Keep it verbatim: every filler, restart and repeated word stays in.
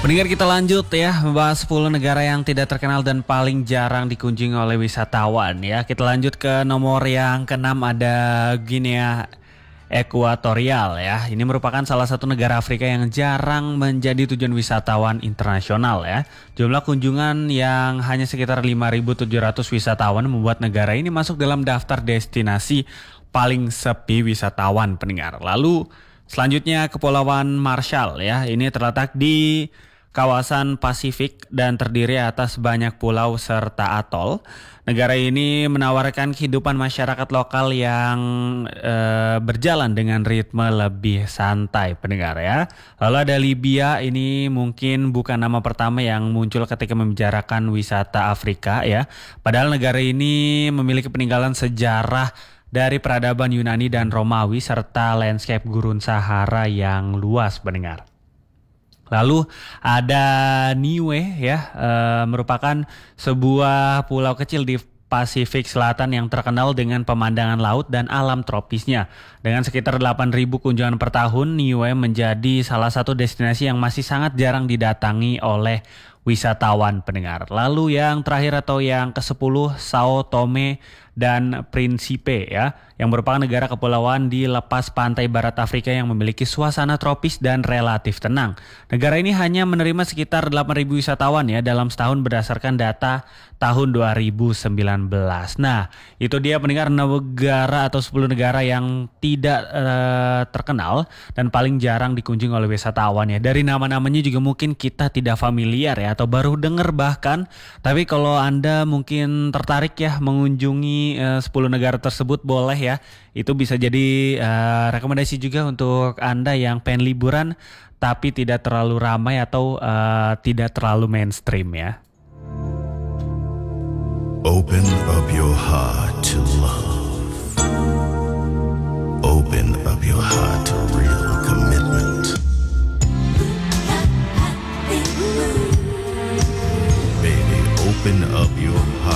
Pendengar, kita lanjut ya, membahas sepuluh negara yang tidak terkenal dan paling jarang dikunjungi oleh wisatawan ya. Kita lanjut ke nomor yang keenam, ada Guinea Ekuatorial ya. Ini merupakan salah satu negara Afrika yang jarang menjadi tujuan wisatawan internasional ya. Jumlah kunjungan yang hanya sekitar lima ribu tujuh ratus wisatawan membuat negara ini masuk dalam daftar destinasi paling sepi wisatawan, pendengar. Lalu selanjutnya Kepulauan Marshall ya. Ini terletak di kawasan Pasifik dan terdiri atas banyak pulau serta atol. Negara ini menawarkan kehidupan masyarakat lokal yang e, berjalan dengan ritme lebih santai, pendengar ya. Lalu ada Libya, ini mungkin bukan nama pertama yang muncul ketika membicarakan wisata Afrika ya. Padahal negara ini memiliki peninggalan sejarah dari peradaban Yunani dan Romawi serta landscape gurun Sahara yang luas, pendengar. Lalu ada Niue ya, e, merupakan sebuah pulau kecil di Pasifik Selatan yang terkenal dengan pemandangan laut dan alam tropisnya. Dengan sekitar delapan ribu kunjungan per tahun, Niue menjadi salah satu destinasi yang masih sangat jarang didatangi oleh wisatawan, pendengar. Lalu yang terakhir atau yang kesepuluh, Sao Tome dan Principe ya, yang merupakan negara kepulauan di lepas pantai barat Afrika yang memiliki suasana tropis dan relatif tenang. Negara ini hanya menerima sekitar delapan ribu wisatawan ya dalam setahun berdasarkan data tahun dua ribu sembilan belas. Nah, itu dia, pendengar, negara atau sepuluh negara yang tidak uh, terkenal dan paling jarang dikunjungi oleh wisatawan ya. Dari nama-namanya juga mungkin kita tidak familiar ya, atau baru dengar bahkan. Tapi kalau Anda mungkin tertarik ya mengunjungi uh, sepuluh negara tersebut, boleh ya. Itu bisa jadi uh, rekomendasi juga untuk Anda yang pengen liburan tapi tidak terlalu ramai atau uh, tidak terlalu mainstream ya. Open up your heart to love. Open up your heart to real commitment. Baby, open up your heart.